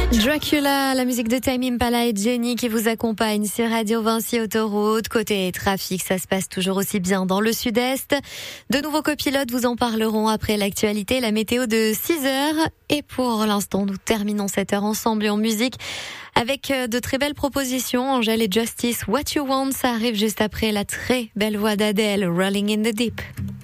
Dracula, la musique de Tame Impala et Jenny qui vous accompagne sur Radio Vinci Autoroute. Côté trafic, ça se passe toujours aussi bien dans le sud-est. De nouveaux copilotes vous en parleront après l'actualité, la météo de 6h. Et pour l'instant, nous terminons cette heure ensemble et en musique avec de très belles propositions. Angèle et Justice, What You Want, ça arrive juste après la très belle voix d'Adèle, Rolling in the Deep.